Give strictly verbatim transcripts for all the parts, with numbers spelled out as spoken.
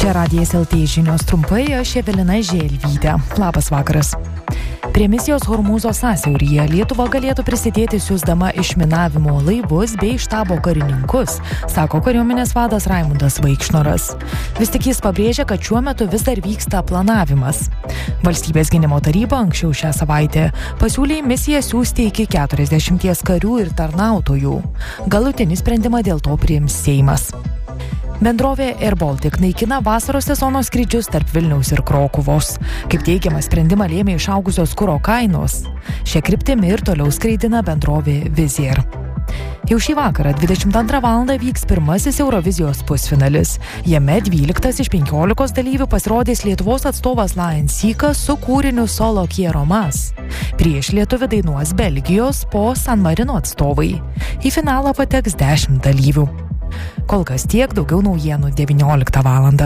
Čia Radijas L T žinios trumpai, aš Evelina Želvytė. Labas vakaras. Prie misijos Hormūzo sąsiauryje Lietuva galėtų prisidėti siųsdama išminavimo laivus bei štabo karininkus, sako kariuomenės vadas Raimundas Vaikšnoras. Vis tik jis pabrėžia, kad šiuo metu vis dar vyksta planavimas. Valstybės gynimo taryba anksčiau šią savaitę pasiūlė į misiją siųsti iki keturiasdešimties karių ir tarnautojų. Galutinį sprendimą dėl to priims Seimas. Bendrovė Air Baltic naikina vasaros sezono skrydžius tarp Vilniaus ir Krokuvos. Kaip teigiama, sprendimą lėmė išaugusios kuro kainos. Šia kryptimi ir toliau skraidina bendrovė Wizz Air. Jau šį vakarą dvidešimt antrą valandą vyks pirmasis Eurovizijos pusfinalis. Jame dvyliktas iš penkiolikos dalyvių pasirodys Lietuvos atstovas Lion Seekas su kūriniu Solo Quiero Más. Prieš lietuvį dainuos Belgijos po San Marino atstovai. Į finalą pateks dešimt dalyvių. Kol kas tiek, daugiau naujienų devynioliktą valandą.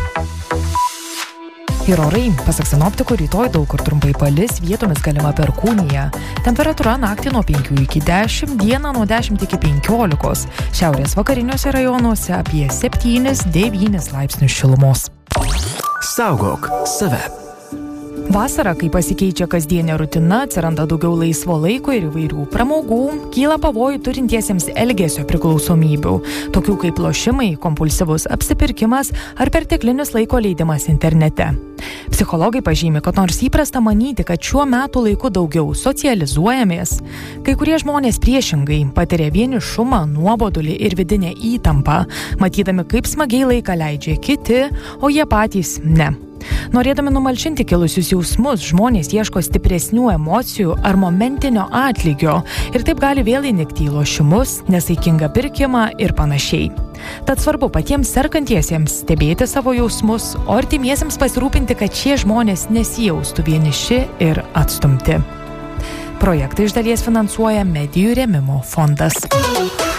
Ir orai, pasak sinoptikų, rytoj daug kur trumpai palis, vietomis galima perkūnija. Temperatūra naktį nuo penkių iki dešimt, dieną nuo dešimt iki penkiolikos. Šiaurės vakariniuose rajonuose apie septynis devynis laipsnius šilumos. Saugok save. Vasara, kai pasikeičia kasdienė rutina, atsiranda daugiau laisvo laiko ir įvairių pramogų, kyla pavojų turintiesiems elgesio priklausomybių, tokių kaip lošimai, kompulsyvus apsipirkimas ar perteklinis laiko leidimas internete. Psichologai pažymi, kad nors įprasta manyti, kad šiuo metų laiku daugiau socializuojamės, kai kurie žmonės priešingai patiria vienišumą, nuobodulį ir vidinę įtampą, matydami, kaip smagiai laiką leidžia kiti, o jie patys ne. Norėdami numalšinti kilusius jausmus, žmonės ieško stipresnių emocijų ar momentinio atlygio ir taip gali vėl įnikti į lošimus, nesaikingą pirkimą ir panašiai. Tad svarbu patiems sergantiesiems stebėti savo jausmus, o artimiesiems pasirūpinti, kad šie žmonės nesijaustų vieniši ir atstumti. Projektą iš dalies finansuoja Medijų rėmimo fondas.